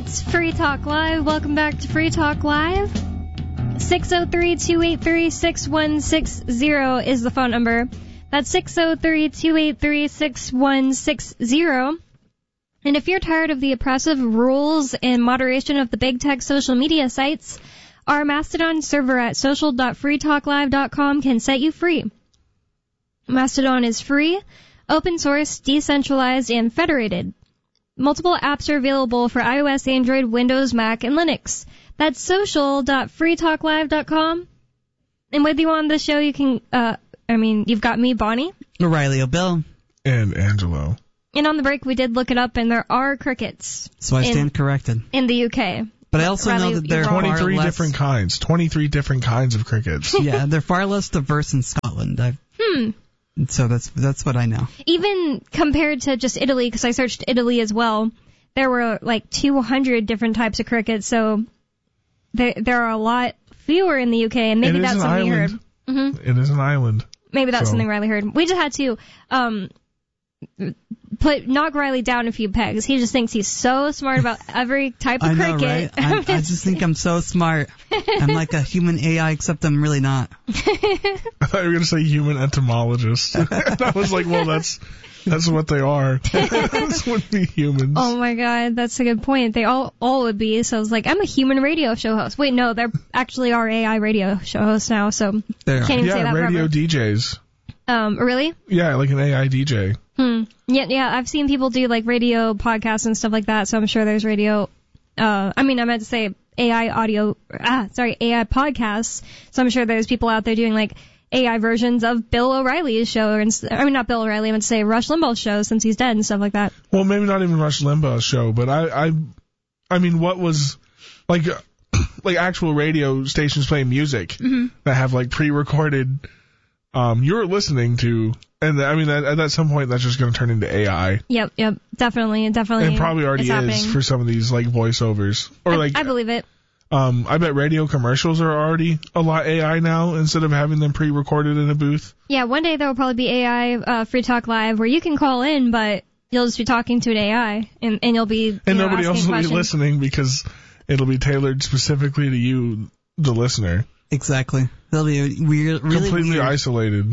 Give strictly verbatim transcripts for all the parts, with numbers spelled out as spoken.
It's Free Talk Live. Welcome back to Free Talk Live. six oh three, two eight three, six one six oh is the phone number. That's six oh three, two eight three, six one six oh. And if you're tired of the oppressive rules and moderation of the big tech social media sites, our Mastodon server at social dot free talk live dot com can set you free. Mastodon is free, open source, decentralized, and federated. Multiple apps are available for iOS, Android, Windows, Mac, and Linux. That's social dot free talk live dot com. And with you on the show, you can, uh, I mean, you've got me, Bonnie. O'Reilly O'Bill. And Angelo. And on the break, we did look it up, and there are crickets. So I stand in, corrected. In the U K. But I also Riley, know that there are twenty-three far less... different kinds. twenty-three different kinds of crickets. Yeah, they're far less diverse in Scotland. I've... Hmm. So that's that's what I know. Even compared to just Italy, because I searched Italy as well, there were like two hundred different types of crickets, so there there are a lot fewer in the U K, and maybe that's something you heard. Mm-hmm. It is an island. Maybe that's so. something Riley heard. We just had to um, put knock Riley down a few pegs. He just thinks he's so smart about every type of I know, cricket. Right? I, I just think I'm so smart. I'm like a human A I, except I'm really not. I thought you were going to say human entomologist. I was like, well, that's that's what they are. Those would be humans. Oh my god, that's a good point. They all all would be. So I was like, I'm a human radio show host. Wait, no, there actually are A I radio show hosts now, so there can't even yeah, say that radio forever. D Js. Um, really? Yeah, like an A I D J. Hmm. Yeah, yeah. I've seen people do like radio podcasts and stuff like that. So I'm sure there's radio. Uh, I mean, I meant to say A I audio. Ah, sorry, A I podcasts. So I'm sure there's people out there doing like A I versions of Bill O'Reilly's show, or I mean, not Bill O'Reilly. I meant to say Rush Limbaugh's show since he's dead and stuff like that. Well, maybe not even Rush Limbaugh's show, but I, I, I mean, what was like, like actual radio stations playing music mm-hmm. that have like pre-recorded. Um, you're listening to, and I mean, at, at some point, that's just going to turn into A I. Yep, yep, definitely, definitely. It probably already is happening. for some of these like voiceovers, or I, like I believe it. Um, I bet radio commercials are already a lot A I now instead of having them pre-recorded in a booth. Yeah, one day there will probably be A I uh, Free Talk Live where you can call in, but you'll just be talking to an A I, and, and you'll be you and know, nobody else will questions. be listening because it'll be tailored specifically to you, the listener. Exactly. They'll be weird, really completely weird. isolated.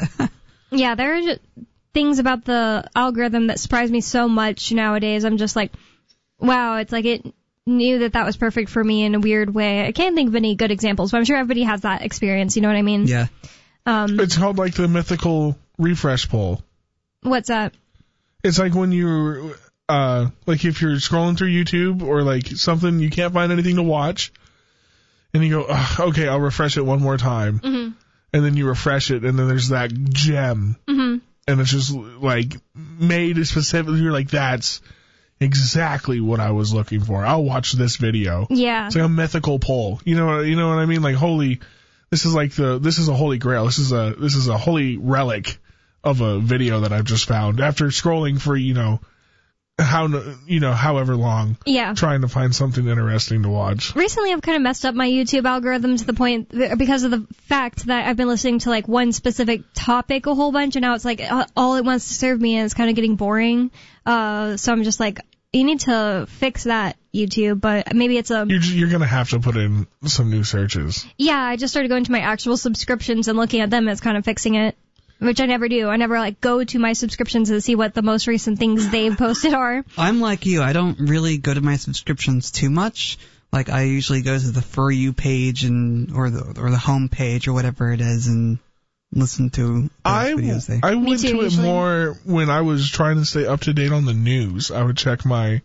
Yeah, there are just things about the algorithm that surprise me so much nowadays. I'm just like, wow, it's like it knew that that was perfect for me in a weird way. I can't think of any good examples, but I'm sure everybody has that experience. You know what I mean? Yeah. Um, it's called like the mythical refresh poll. What's that? It's like when you're, uh, like if you're scrolling through YouTube or like something, you can't find anything to watch, and you go, okay, I'll refresh it one more time. Mm-hmm. And then you refresh it, and then there's that gem. Mm-hmm. And it's just, like, made specifically. You're like, that's exactly what I was looking for. I'll watch this video. Yeah. It's like a mythical poll. You know, you know what I mean? Like, holy, this is like the, this is a holy grail. This is a, this is a holy relic of a video that I've just found after scrolling for, you know, how, you know, however long. Yeah. Trying to find something interesting to watch. Recently, I've kind of messed up my YouTube algorithm to the point because of the fact that I've been listening to like one specific topic a whole bunch, and now it's like uh, all it wants to serve me, and it's kind of getting boring. Uh, so I'm just like, you need to fix that, YouTube. But maybe it's a you're you're gonna have to put in some new searches. Yeah, I just started going to my actual subscriptions and looking at them as kind of fixing it. Which I never do. I never, like, go to my subscriptions and see what the most recent things they've posted are. I'm like you. I don't really go to my subscriptions too much. Like, I usually go to the For You page and or the or the home page or whatever it is and listen to those I, videos there. I went too, to it usually. more when I was trying to stay up to date on the news. I would check my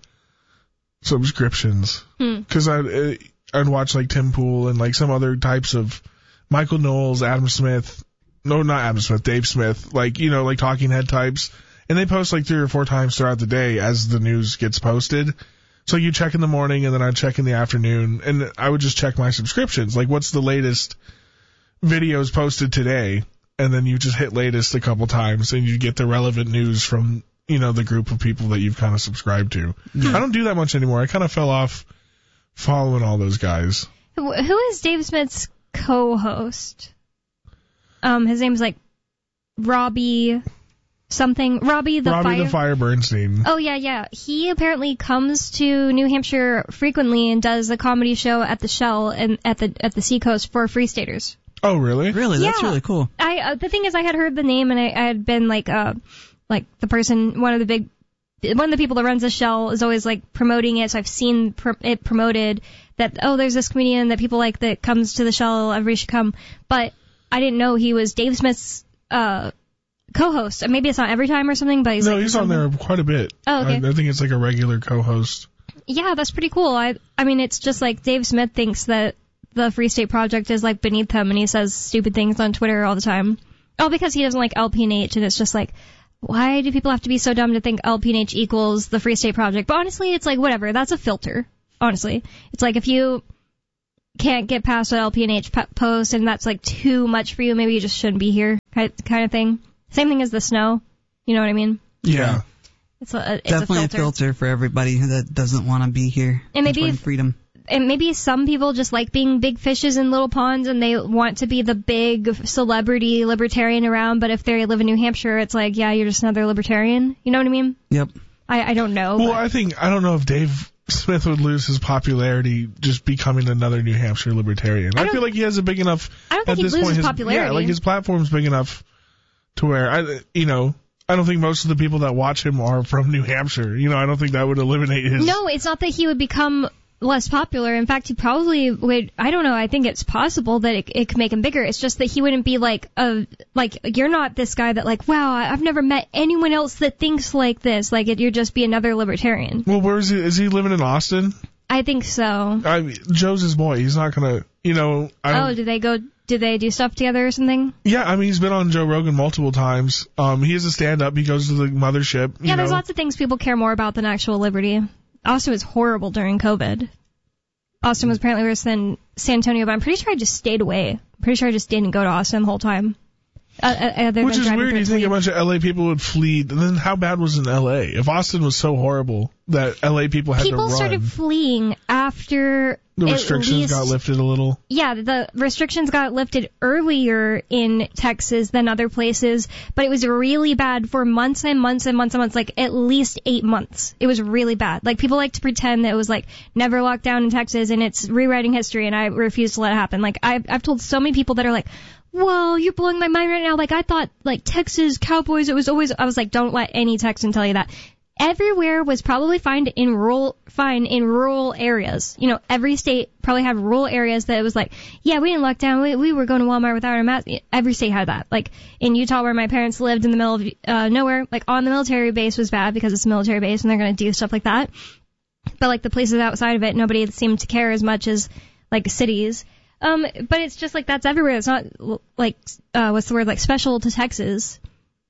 subscriptions. Because Hmm. I'd, I'd watch, like, Tim Pool and, like, some other types of Michael Knowles, Adam Smith... No, not Adam Smith, Dave Smith, like, you know, like talking head types. And they post like three or four times throughout the day as the news gets posted. So you check in the morning and then I'd check in the afternoon, and I would just check my subscriptions. Like, what's the latest videos posted today? And then you just hit latest a couple times and you get the relevant news from, you know, the group of people that you've kind of subscribed to. Yeah. I don't do that much anymore. I kind of fell off following all those guys. Who who is Dave Smith's co-host? Um, his name's like Robbie something. Robbie the Robbie Fire. the Fire Bernstein. Oh, yeah, yeah. He apparently comes to New Hampshire frequently and does a comedy show at the Shell and at the at the Seacoast for Free Staters. Oh, really? Really? That's Yeah. really cool. I uh, the thing is, I had heard the name and I, I had been like, uh, like the person, one of the big, one of the people that runs the Shell is always like promoting it. So I've seen pr- it promoted that, oh, there's this comedian that people like that comes to the Shell. Everybody should come. But I didn't know he was Dave Smith's uh co-host. Maybe it's not every time or something, but he's No, like, he's on there quite a bit. Oh, okay. I, I think it's like a regular co-host. Yeah, that's pretty cool. I I mean, it's just like Dave Smith thinks that the Free State Project is like beneath him, and he says stupid things on Twitter all the time. All because he doesn't like L P N H, and it's just like, why do people have to be so dumb to think L P N H equals the Free State Project? But honestly, it's like, whatever. That's a filter. Honestly. It's like if you can't get past an L P N H p- post and that's like too much for you, maybe you just shouldn't be here, kind of thing. Same thing as the snow. You know what I mean? Yeah. It's a, it's Definitely a a filter. filter for everybody that doesn't want to be here. And maybe enjoying if- freedom. And maybe some people just like being big fishes in little ponds and they want to be the big celebrity libertarian around, but if they live in New Hampshire, it's like, yeah, you're just another libertarian. You know what I mean? Yep. I, I don't know. Well, but I think, I don't know if Dave Smith would lose his popularity just becoming another New Hampshire libertarian. I I, don't- feel like he has a big enough, I don't think at he'd this lose point, his his, popularity. yeah, like his platform's big enough to where, I, you know, I don't think most of the people that watch him are from New Hampshire. You know, I don't think that would eliminate his... No, it's not that he would become less popular. In fact, he probably would. I don't know. I think it's possible that it, it could make him bigger. It's just that he wouldn't be like a like you're not this guy that like, wow, I've never met anyone else that thinks like this. Like it, you'd just be another libertarian. Well, where is he? Is he living in Austin? I think so. I mean, Joe's his boy. He's not gonna, you know. I don't, Oh, do they go? Do they do stuff together or something? Yeah, I mean, he's been on Joe Rogan multiple times. Um, he is a stand-up. He goes to the mothership. You Yeah, there's know. lots of things people care more about than actual liberty. Austin was horrible during COVID. Austin was apparently worse than San Antonio, but I'm pretty sure I just stayed away. I'm pretty sure I just didn't go to Austin the whole time. Uh, uh, other Which than is driving weird. through You think Toledo. a bunch of L A people would flee. And then how bad was in L A? If Austin was so horrible that L A people had People to run, started fleeing after the at restrictions least- got lifted a little. Yeah, the restrictions got lifted earlier in Texas than other places, but it was really bad for months and months and months and months, like at least eight months. It was really bad. Like people like to pretend that it was like never locked down in Texas and it's rewriting history, and I refuse to let it happen. Like I've, I've told so many people that are like, whoa, you're blowing my mind right now. Like I thought like Texas Cowboys, it was always, I was like, don't let any Texan tell you that. Everywhere was probably fine in rural, fine in rural areas. You know, every state probably had rural areas that it was like, yeah, we didn't lock down. We, we were going to Walmart without our mask. Every state had that. Like in Utah, where my parents lived in the middle of uh, nowhere, like on the military base was bad because it's a military base and they're going to do stuff like that. But like the places outside of it, nobody seemed to care as much as like cities. Um, but it's just like that's everywhere. It's not like uh, what's the word, like special to Texas.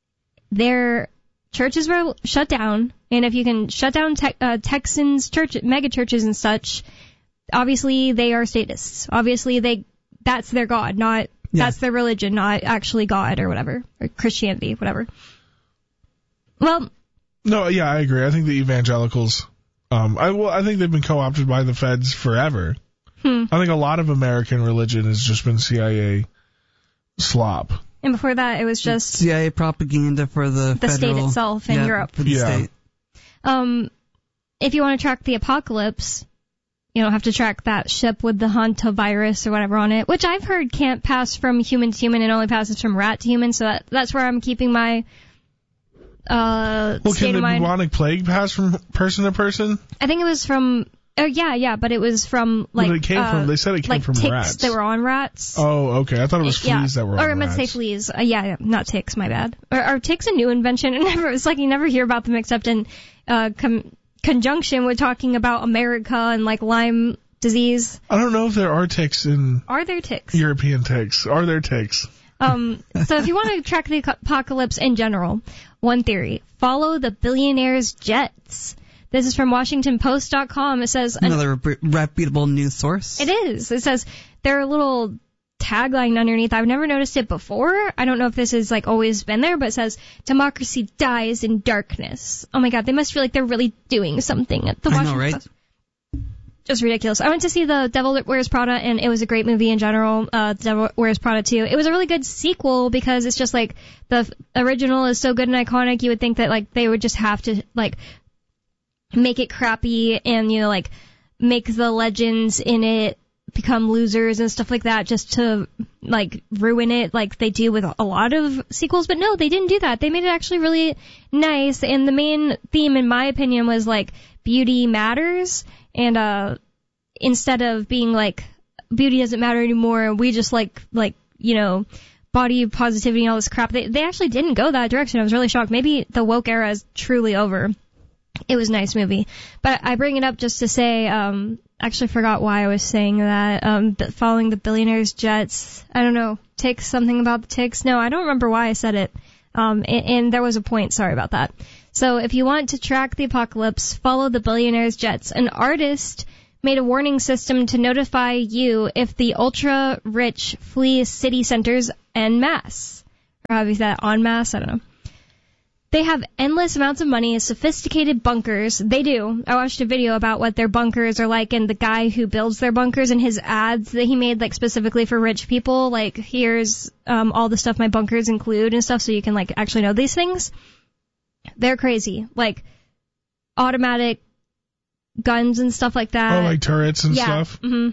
Their churches were shut down, and if you can shut down te- uh, Texans church mega churches and such, obviously they are statists. Obviously they that's their god, not Yeah. that's their religion, not actually God or whatever, or Christianity, whatever. Well, No, yeah, I agree. I think the evangelicals, um, I well, I think they've been co-opted by the feds forever. hmm. I think a lot of American religion has just been C I A slop. And before that, it was just C I A propaganda for the, the state federal, itself in yeah, Europe. For the Yeah. state. Um, if you want to track the apocalypse, you don't have to track that ship with the hantavirus or whatever on it, which I've heard can't pass from human to human and only passes from rat to human. So that, that's where I'm keeping my uh, Well, state can the of mind. bubonic plague pass from person to person? I think it was from. Oh yeah, yeah, but it was from like Where it came uh, from? They said it came like from ticks rats. that were on rats. Oh, okay. I thought it was yeah. fleas that were on Or I meant to say rats. fleas. Uh, yeah, yeah, not ticks. My bad. Or, are ticks a new invention? And never. It's like you never hear about them except in uh, com- conjunction with talking about America and like Lyme disease. I don't know if there are ticks in Are there ticks? European ticks. Are there ticks? Um, so if you want to track the apocalypse in general, one theory: follow the billionaire's jets. This is from Washington Post dot com. It says an Another re- reputable news source. It is. It says there are a little tagline underneath. I've never noticed it before. I don't know if this has like always been there, but it says democracy dies in darkness. Oh my God, they must feel like they're really doing something at the I know, Washington right? Post. just ridiculous. I went to see The Devil Wears Prada, and it was a great movie in general. Uh, The Devil Wears Prada two. It was a really good sequel because it's just like the f- original is so good and iconic. You would think that like they would just have to like make it crappy and you know like make the legends in it become losers and stuff like that just to like ruin it like they do with a lot of sequels. But no, they didn't do that. They made it actually really nice. And the main theme, in my opinion, was like beauty matters. And, uh, instead of being like, beauty doesn't matter anymore, we just like, like, you know, body positivity and all this crap, they, they actually didn't go that direction. I was really shocked. Maybe the woke era is truly over. It was a nice movie. But I bring it up just to say, um, actually forgot why I was saying that, um, following the billionaires' jets. I don't know, ticks, something about the ticks. No, I don't remember why I said it. Um, and, and there was a point. Sorry about that. So if you want to track the apocalypse, follow the billionaires' jets. An artist made a warning system to notify you if the ultra-rich flee city centers en masse. Or how do you say that? En masse? I don't know. They have endless amounts of money, sophisticated bunkers. They do. I watched a video about what their bunkers are like, and the guy who builds their bunkers and his ads that he made, like, specifically for rich people. Like, here's um all the stuff my bunkers include and stuff, so you can, like, actually know these things. They're crazy. Like, automatic guns and stuff like that. Oh, like turrets and yeah. stuff? Mm-hmm.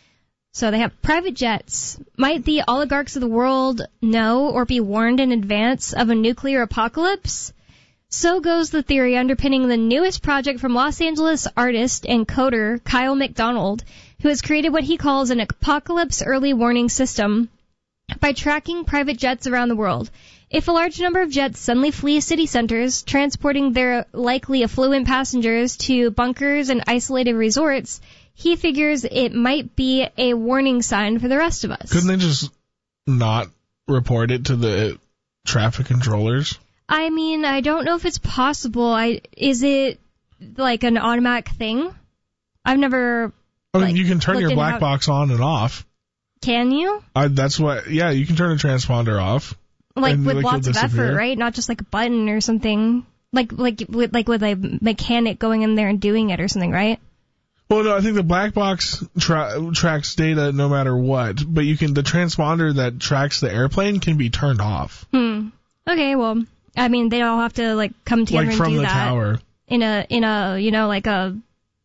So they have private jets. Might the oligarchs of the world know or be warned in advance of a nuclear apocalypse? So goes the theory underpinning the newest project from Los Angeles artist and coder Kyle McDonald, who has created what he calls an apocalypse early warning system by tracking private jets around the world. If a large number of jets suddenly flee city centers, transporting their likely affluent passengers to bunkers and isolated resorts, he figures it might be a warning sign for the rest of us. Couldn't they just not report it to the traffic controllers? I mean, I don't know if it's possible. I is it like an automatic thing? I've never. I mean, like, you can turn your black how... box on and off. Can you? I, that's what. Yeah, you can turn a transponder off. Like with like lots of disappear. effort, right? Not just like a button or something. Like like with like with a mechanic going in there and doing it or something, right? Well, no, I think the black box tra- tracks data no matter what, but you can the transponder that tracks the airplane can be turned off. Hmm. Okay, well, I mean, they all have to like come together like and from do the that tower. in a in a you know like a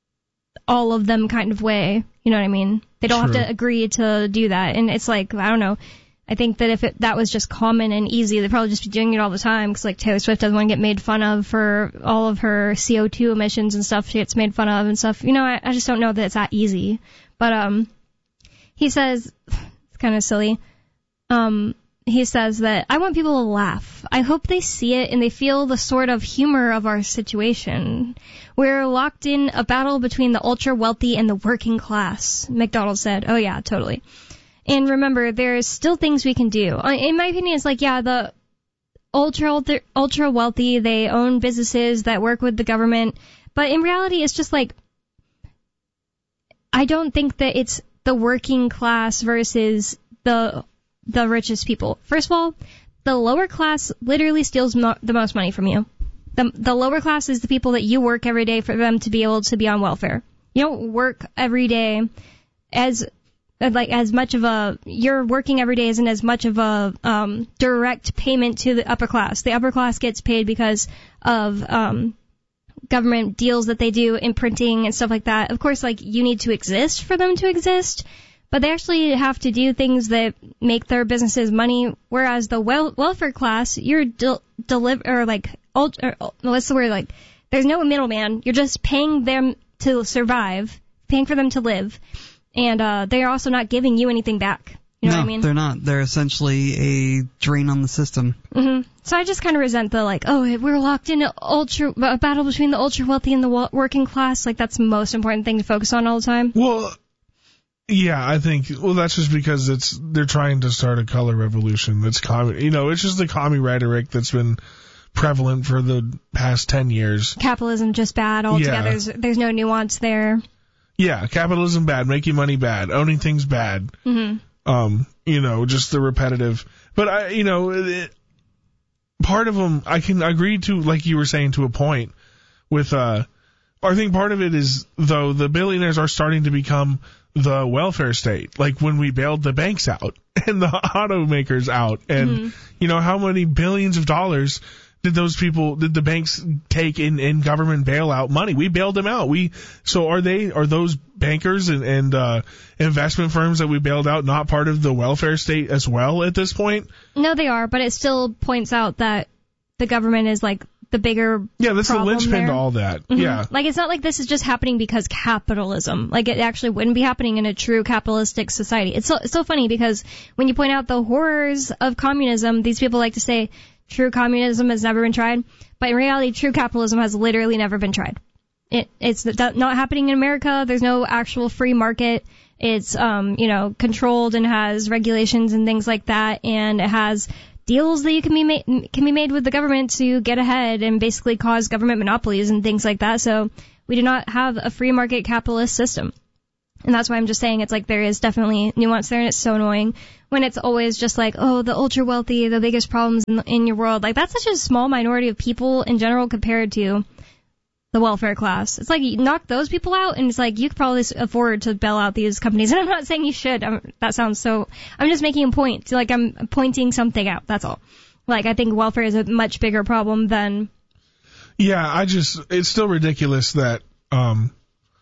all of them kind of way. You know what I mean? They don't True. have to agree to do that, and it's like I don't know. I think that if it, that was just common and easy, they'd probably just be doing it all the time because, like, Taylor Swift doesn't want to get made fun of for all of her C O two emissions and stuff she gets made fun of and stuff. You know, I, I just don't know that it's that easy. But um, he says, it's kind of silly, um, he says that I want people to laugh. I hope they see it and they feel the sort of humor of our situation. We're locked in a battle between the ultra-wealthy and the working class, McDonald said. Oh, yeah, totally. And remember, there's still things we can do. In my opinion, it's like, yeah, the ultra, ultra, ultra wealthy, they own businesses that work with the government. But in reality, it's just like, I don't think that it's the working class versus the the richest people. First of all, the lower class literally steals mo- the most money from you. The, the lower class is the people that you work every day for them to be able to be on welfare. You don't work every day as... like as much of a, you're working every day isn't as much of a um, direct payment to the upper class. The upper class gets paid because of um, government deals that they do in printing and stuff like that. Of course, like you need to exist for them to exist, but they actually have to do things that make their businesses money. Whereas the wel- welfare class, you're del- deliver or like ultra, or, what's the word? Like there's no middleman. You're just paying them to survive, paying for them to live. And uh, they are also not giving you anything back. You know no, what I mean? They're not. They're essentially a drain on the system. Mm-hmm. So I just kind of resent the, like, oh, we're locked in a, ultra, a battle between the ultra-wealthy and the w- working class. Like, that's the most important thing to focus on all the time. Well, yeah, I think, well, that's just because it's they're trying to start a color revolution. That's common. You know, it's just the commie rhetoric that's been prevalent for the past ten years. Capitalism just bad altogether. Yeah. There's, there's no nuance there. Yeah, capitalism bad, making money bad, owning things bad. Mm-hmm. Um, you know, just the repetitive. But I, you know, it, part of them I can agree to, like you were saying, to a point with uh I think part of it is, though, the billionaires are starting to become the welfare state. Like when we bailed the banks out and the automakers out. And, mm-hmm. you know, how many billions of dollars did those people, did the banks take in, in government bailout money? We bailed them out. We, so are they, are those bankers and, and, uh, investment firms that we bailed out not part of the welfare state as well at this point? No, they are, but it still points out that the government is like the bigger Yeah, that's the linchpin there. to all that. Mm-hmm. Yeah. Like, it's not like this is just happening because capitalism. Like, it actually wouldn't be happening in a true capitalistic society. It's so, it's so funny because when you point out the horrors of communism, these people like to say true communism has never been tried. But in reality, true capitalism has literally never been tried. It, it's not happening in America. There's no actual free market. It's, um, you know, controlled and has regulations and things like that. And it has deals that you can be made, can be made with the government to get ahead and basically cause government monopolies and things like that. So we do not have a free market capitalist system. And that's why I'm just saying it's like there is definitely nuance there, and it's so annoying when it's always just like, oh, the ultra wealthy, the biggest problems in, the, in your world. Like, that's such a small minority of people in general compared to the welfare class. It's like you knock those people out, and it's like you could probably afford to bail out these companies. And I'm not saying you should. I'm, that sounds so. I'm just making a point. Like, I'm pointing something out. That's all. Like, I think welfare is a much bigger problem than. Yeah, I just it's still ridiculous that um,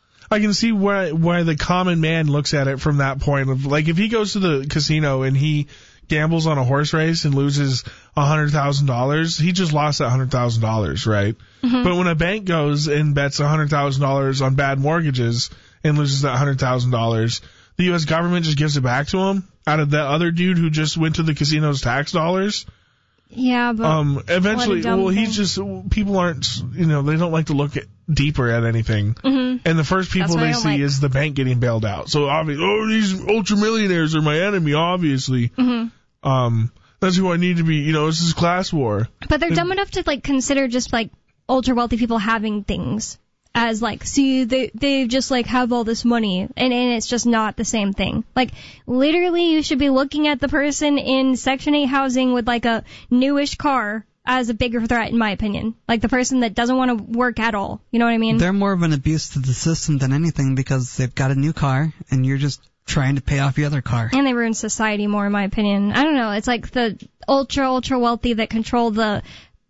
I can see why why the common man looks at it from that point of like if he goes to the casino and he gambles on a horse race and loses a hundred thousand dollars, he just lost that hundred thousand dollars, right? Mm-hmm. But when a bank goes and bets a hundred thousand dollars on bad mortgages and loses that hundred thousand dollars, the U S government just gives it back to him out of that other dude who just went to the casino's tax dollars. Yeah, but um, eventually, well, thing. he's just people aren't, you know, they don't like to look at, deeper at anything. Mm-hmm. And the first people they see like. is the bank getting bailed out. So obviously, oh, these ultra millionaires are my enemy, obviously. Mm-hmm. Um, that's who I need to be, you know, this is class war. But they're and, dumb enough to, like, consider just, like, ultra wealthy people having things as, like, see, they, they just, like, have all this money, and, and it's just not the same thing. Like, literally, you should be looking at the person in Section eight housing with, like, a newish car as a bigger threat, in my opinion. Like, the person that doesn't want to work at all. You know what I mean? They're more of an abuse to the system than anything because they've got a new car, and you're just trying to pay off your other car. And they ruin society more, in my opinion. I don't know. It's like the ultra, ultra wealthy that control the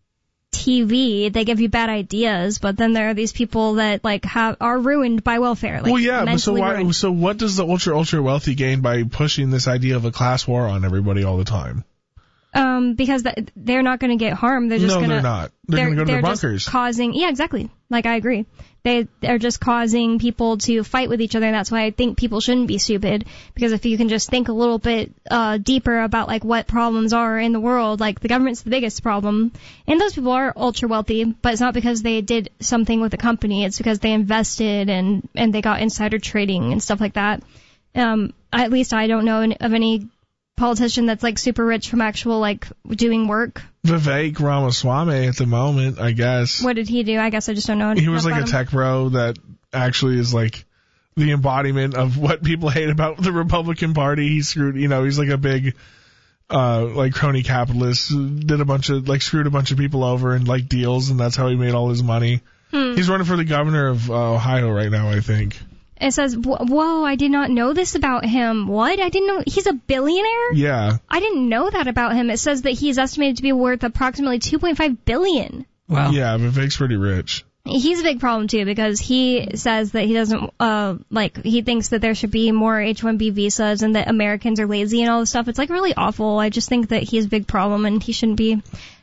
T V. They give you bad ideas, but then there are these people that, like, have are ruined by welfare. Like, well, yeah, but so why, ruined. so what does the ultra, ultra wealthy gain by pushing this idea of a class war on everybody all the time? Um, because th- they're not going to get harmed. They're just no, going to. they're not. They're, they're going to go to their bunkers. Just causing, yeah, exactly. Like, I agree. They are just causing people to fight with each other, and that's why I think people shouldn't be stupid. Because if you can just think a little bit uh deeper about, like, what problems are in the world, like, the government's the biggest problem. And those people are ultra wealthy, but it's not because they did something with the company. It's because they invested and, and they got insider trading and stuff like that. Um, at least I don't know of any politician that's, like, super rich from actual, like, doing work. Vivek Ramaswamy at the moment, I guess. What did he do? I guess I just don't know. He was like a him. tech bro that actually is like the embodiment of what people hate about the Republican Party. He screwed, you know, he's like a big, uh, like crony capitalist, did a bunch of, like, screwed a bunch of people over in, like, deals, and that's how he made all his money. Hmm. He's running for the governor of uh, Ohio right now, I think. It says, whoa, I did not know this about him. What? I didn't know. He's a billionaire? Yeah. I didn't know that about him. It says that he's estimated to be worth approximately two point five billion Wow. dollars. Yeah, Vivek's pretty rich. He's a big problem, too, because he says that he doesn't, uh, like, he thinks that there should be more H one B visas and that Americans are lazy and all this stuff. It's, like, really awful. I just think that he's a big problem and he shouldn't be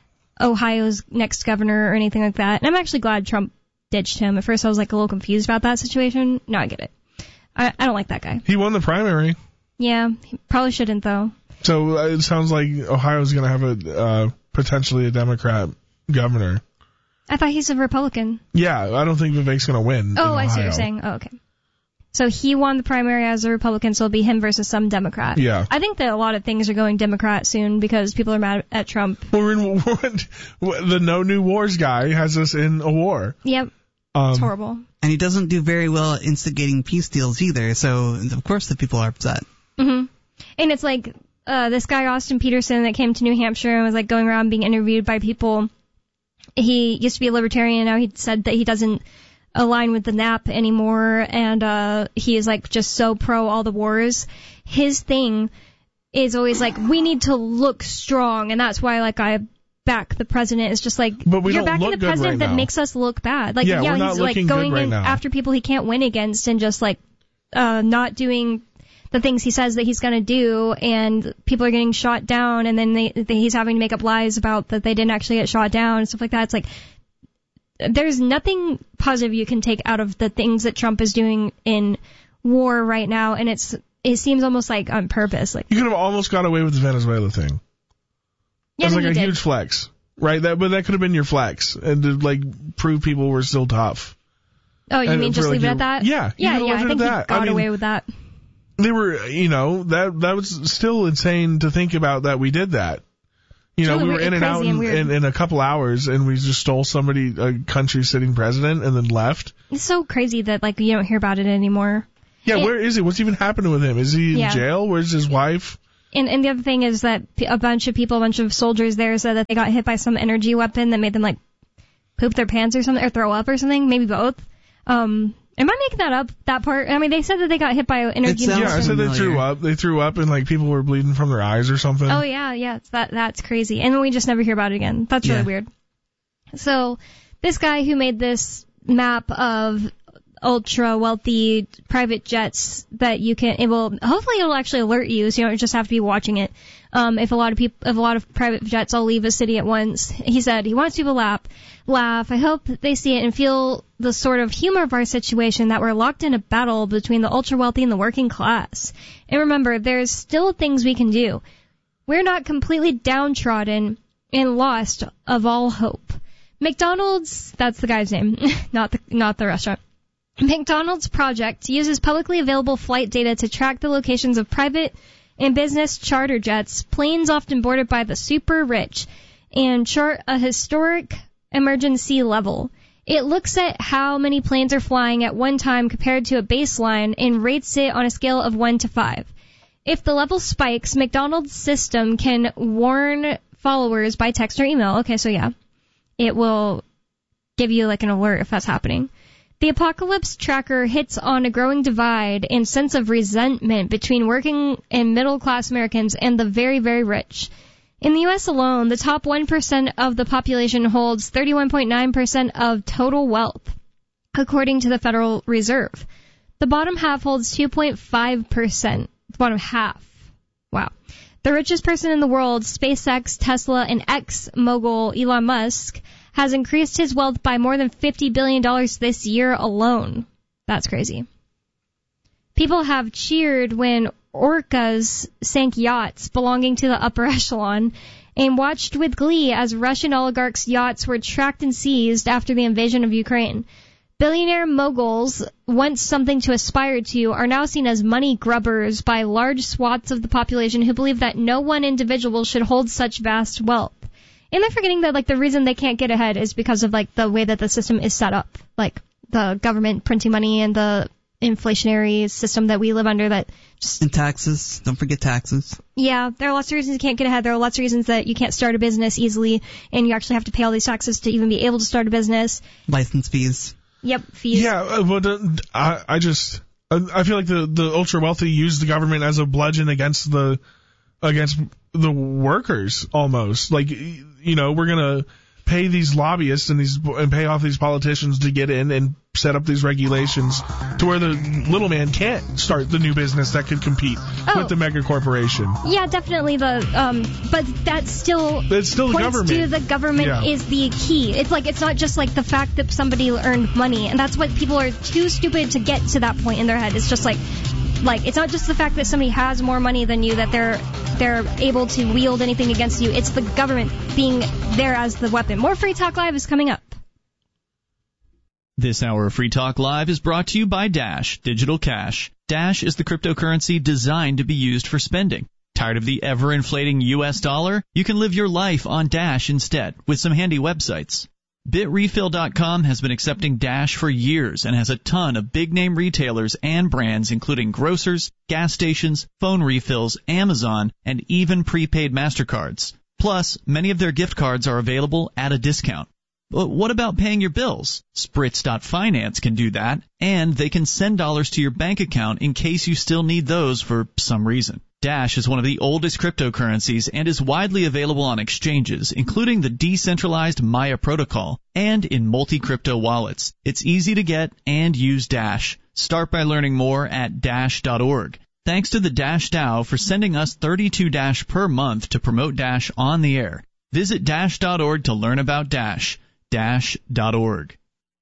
Ohio's next governor or anything like that. And I'm actually glad Trump ditched him. At first I was, like, a little confused about that situation. No, I get it. I, I don't like that guy. He won the primary. Yeah, he probably shouldn't, though. So uh, it sounds like Ohio's going to have a uh, potentially a Democrat governor. I thought he's a Republican. Yeah, I don't think Vivek's going to win. Oh, I see what you're saying. Oh, okay. So he won the primary as a Republican, so it'll be him versus some Democrat. Yeah. I think that a lot of things are going Democrat soon because people are mad at Trump. We're in, we're in, the No New Wars guy has us in a war. Yep. Um, it's horrible. And he doesn't do very well at instigating peace deals either, so of course the people are upset. Mm-hmm. And it's like uh, this guy, Austin Peterson, that came to New Hampshire and was, like, going around being interviewed by people. He used to be a libertarian, now he said that he doesn't align with the N A P anymore, and uh, he is like just so pro all the wars. His thing is always like, we need to look strong, and that's why like I back the president. It's just like, but we you're don't backing look the president good right that now. makes us look bad. Like yeah, yeah, we're not he's like looking going good right in now. after people he can't win against, and just like uh, not doing the things he says that he's going to do, and people are getting shot down, and then they, they, he's having to make up lies about that they didn't actually get shot down and stuff like that. It's like, there's nothing positive you can take out of the things that Trump is doing in war right now, and it's it seems almost like on purpose. Like, you could have almost got away with the Venezuela thing. yeah, That's no, like a he did. huge flex, right? That, but that could have been your flex, and to like prove people were still tough. Oh, you and mean for, just like, leave it your- at that? yeah, you yeah, could've yeah. left I it think at he that. got I mean, away with that. They were, you know, that that was still insane to think about that we did that. You know, Really we were weird- in and out crazy and in, weird. in, in a couple hours, and we just stole somebody, a country sitting president, and then left. It's so crazy that like you don't hear about it anymore. Yeah, It- where is he? What's even happening with him? Is he in Yeah. jail? Where's his wife? And, and the other thing is that p- a bunch of people, a bunch of soldiers there said that they got hit by some energy weapon that made them like poop their pants or something, or throw up or something, maybe both. Um, am I making that up? That part? I mean, they said that they got hit by energy It sounds Yeah, I weapon. said they familiar. threw up. They threw up, and like people were bleeding from their eyes or something. Oh yeah, yeah, it's that that's crazy. And then we just never hear about it again. That's really Yeah. weird. So this guy who made this map of ultra wealthy private jets that you can, it will hopefully it'll actually alert you, so you don't just have to be watching it. Um, if a lot of people, if a lot of private jets all leave a city at once, he said he wants people to laugh. Laugh. I hope they see it and feel the sort of humor of our situation, that we're locked in a battle between the ultra wealthy and the working class. And remember, there's still things we can do. We're not completely downtrodden and lost of all hope. McDonald's, that's the guy's name, not the not the restaurant. McDonald's project uses publicly available flight data to track the locations of private and business charter jets, planes often boarded by the super rich, and chart a historic emergency level. It looks at how many planes are flying at one time compared to a baseline and rates it on a scale of one to five. If the level spikes, McDonald's system can warn followers by text or email. Okay, so yeah, it will give you like an alert if that's happening. The apocalypse tracker hits on a growing divide and sense of resentment between working and middle-class Americans and the very, very rich. In the U S alone, the top one percent of the population holds thirty-one point nine percent of total wealth, according to the Federal Reserve. The bottom half holds two point five percent. The bottom half. Wow. The richest person in the world, SpaceX, Tesla, and ex-mogul Elon Musk, has increased his wealth by more than fifty billion dollars this year alone. That's crazy. People have cheered when orcas sank yachts belonging to the upper echelon and watched with glee as Russian oligarchs' yachts were tracked and seized after the invasion of Ukraine. Billionaire moguls, once something to aspire to, are now seen as money grubbers by large swaths of the population who believe that no one individual should hold such vast wealth. And they're forgetting that, like, the reason they can't get ahead is because of, like, the way that the system is set up. Like, the government printing money and the inflationary system that we live under that just... And taxes. Don't forget taxes. Yeah, there are lots of reasons you can't get ahead. There are lots of reasons that you can't start a business easily, and you actually have to pay all these taxes to even be able to start a business. License fees. Yep, fees. Yeah, uh, but uh, I, I just, I, I feel like the, the ultra wealthy use the government as a bludgeon against the, against the workers almost. Like, you know, we're gonna pay these lobbyists and these and pay off these politicians to get in and set up these regulations to where the little man can't start the new business that could compete Oh. with the mega corporation. Yeah, definitely the, um, but that's still, It's still the points government. to the government Yeah. is the key. It's like, it's not just like the fact that somebody earned money, and that's what people are too stupid to get to that point in their head. It's just like, like, it's not just the fact that somebody has more money than you that they're, they're able to wield anything against you. It's the government being there as the weapon. More Free Talk Live is coming up. This hour of Free Talk Live is brought to you by Dash Digital Cash. Dash is the cryptocurrency designed to be used for spending. Tired of the ever-inflating U S dollar? You can live your life on Dash instead with some handy websites. Bit Refill dot com has been accepting Dash for years and has a ton of big-name retailers and brands including grocers, gas stations, phone refills, Amazon, and even prepaid MasterCards. Plus, many of their gift cards are available at a discount. But what about paying your bills? Spritz dot Finance can do that, and they can send dollars to your bank account in case you still need those for some reason. Dash is one of the oldest cryptocurrencies and is widely available on exchanges, including the decentralized Maya protocol and in multi-crypto wallets. It's easy to get and use Dash. Start by learning more at dash dot org. Thanks to the Dash DAO for sending us thirty-two Dash per month to promote Dash on the air. Visit dash dot org to learn about Dash. dash dot org.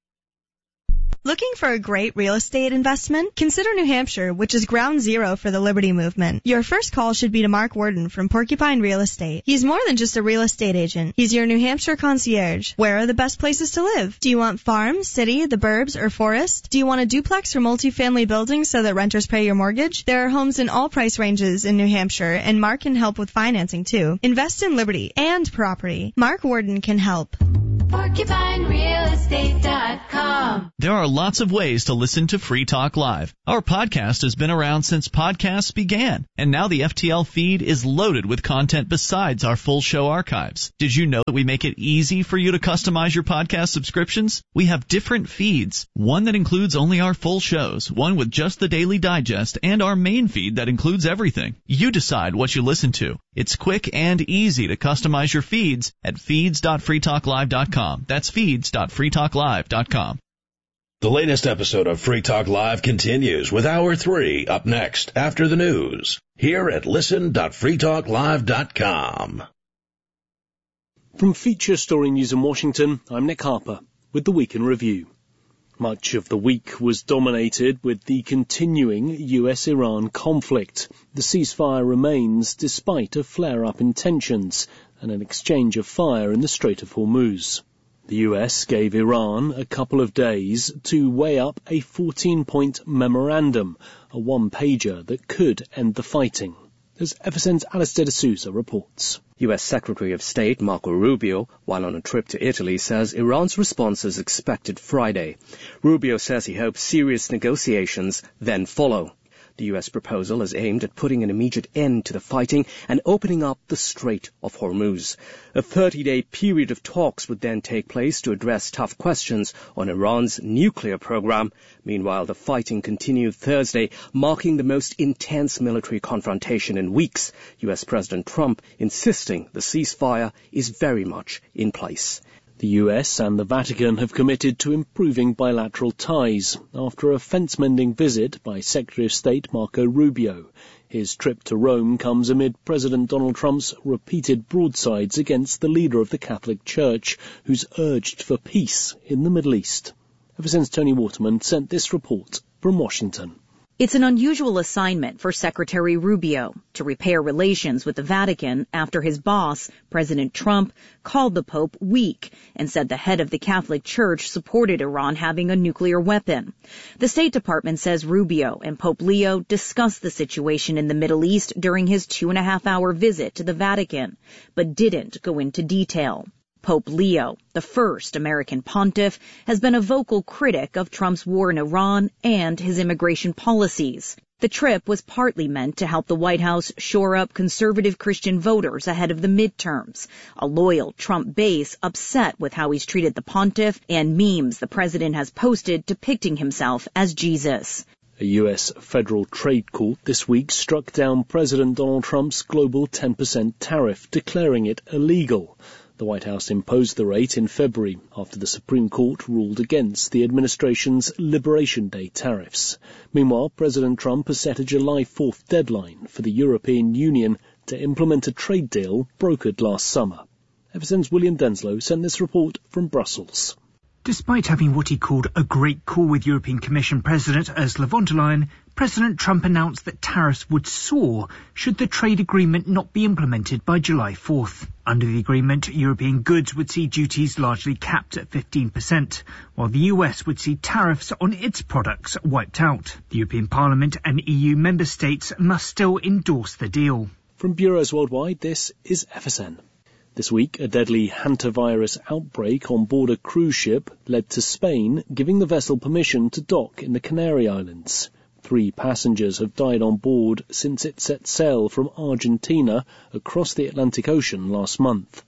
Looking for a great real estate investment? Consider New Hampshire, which is ground zero for the Liberty Movement. Your first call should be to Mark Worden from Porcupine Real Estate. He's more than just a real estate agent. He's your New Hampshire concierge. Where are the best places to live? Do you want farm, city, the burbs, or forest? Do you want a duplex or multifamily building so that renters pay your mortgage? There are homes in all price ranges in New Hampshire, and Mark can help with financing too. Invest in Liberty and property. Mark Worden can help. Porcupine Real Estate dot com. There are lots of ways to listen to Free Talk Live. Our podcast has been around since podcasts began, and now the F T L feed is loaded with content besides our full show archives. Did you know that we make it easy for you to customize your podcast subscriptions? We have different feeds, one that includes only our full shows, one with just the Daily Digest, and our main feed that includes everything. You decide what you listen to. It's quick and easy to customize your feeds at feeds dot free talk live dot com. That's feeds dot free talk live dot com. The latest episode of Free Talk Live continues with Hour three up next after the news here at listen dot free talk live dot com. From Feature Story News in Washington, I'm Nick Harper with the Week in Review. Much of the week was dominated with the continuing U S Iran conflict. The ceasefire remains despite a flare-up in tensions and an exchange of fire in the Strait of Hormuz. The U S gave Iran a couple of days to weigh up a fourteen-point memorandum, a one-pager that could end the fighting. As F S N's Alistair D'Souza reports. U S Secretary of State Marco Rubio, while on a trip to Italy, says Iran's response is expected Friday. Rubio says he hopes serious negotiations then follow. The U S proposal is aimed at putting an immediate end to the fighting and opening up the Strait of Hormuz. A thirty-day period of talks would then take place to address tough questions on Iran's nuclear program. Meanwhile, the fighting continued Thursday, marking the most intense military confrontation in weeks. U S President Trump insisting the ceasefire is very much in place. The U S and the Vatican have committed to improving bilateral ties after a fence-mending visit by Secretary of State Marco Rubio. His trip to Rome comes amid President Donald Trump's repeated broadsides against the leader of the Catholic Church, who's urged for peace in the Middle East. Ever since Tony Waterman sent this report from Washington. It's an unusual assignment for Secretary Rubio to repair relations with the Vatican after his boss, President Trump, called the Pope weak and said the head of the Catholic Church supported Iran having a nuclear weapon. The State Department says Rubio and Pope Leo discussed the situation in the Middle East during his two-and-a-half-hour visit to the Vatican, but didn't go into detail. Pope Leo, the first American pontiff, has been a vocal critic of Trump's war in Iran and his immigration policies. The trip was partly meant to help the White House shore up conservative Christian voters ahead of the midterms, a loyal Trump base upset with how he's treated the pontiff and memes the president has posted depicting himself as Jesus. A U S federal trade court this week struck down President Donald Trump's global ten percent tariff, declaring it illegal. The White House imposed the rate in February after the Supreme Court ruled against the administration's Liberation Day tariffs. Meanwhile, President Trump has set a July fourth deadline for the European Union to implement a trade deal brokered last summer. Ever since William Denslow sent this report from Brussels. Despite having what he called a great call with European Commission President Ursula von der Leyen, President Trump announced that tariffs would soar should the trade agreement not be implemented by July fourth. Under the agreement, European goods would see duties largely capped at fifteen percent, while the U S would see tariffs on its products wiped out. The European Parliament and E U member states must still endorse the deal. From Bureaus Worldwide, this is F S N. This week, a deadly hantavirus outbreak on board a cruise ship led to Spain giving the vessel permission to dock in the Canary Islands. Three passengers have died on board since it set sail from Argentina across the Atlantic Ocean last month.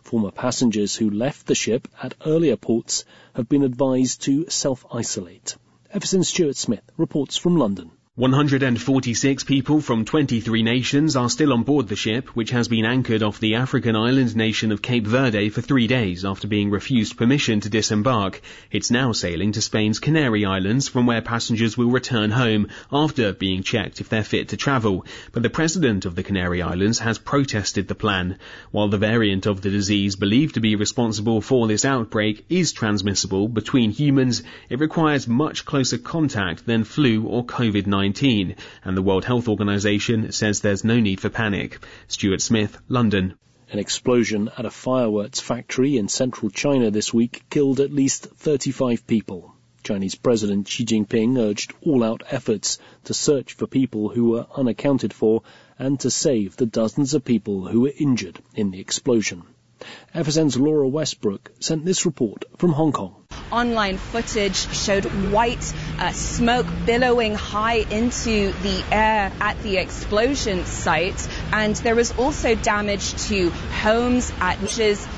Former passengers who left the ship at earlier ports have been advised to self-isolate. F S N's Stuart Smith reports from London. one hundred forty-six people from twenty-three nations are still on board the ship, which has been anchored off the African island nation of Cape Verde for three days after being refused permission to disembark. It's now sailing to Spain's Canary Islands, from where passengers will return home after being checked if they're fit to travel. But the president of the Canary Islands has protested the plan. While the variant of the disease believed to be responsible for this outbreak is transmissible between humans, it requires much closer contact than flu or COVID nineteen. And the World Health Organization says there's no need for panic. Stuart Smith, London. An explosion at a fireworks factory in central China this week killed at least thirty-five people. Chinese President Xi Jinping urged all-out efforts to search for people who were unaccounted for and to save the dozens of people who were injured in the explosion. F S N's Laura Westbrook sent this report from Hong Kong. Online footage showed white uh, smoke billowing high into the air at the explosion site, and there was also damage to homes at churches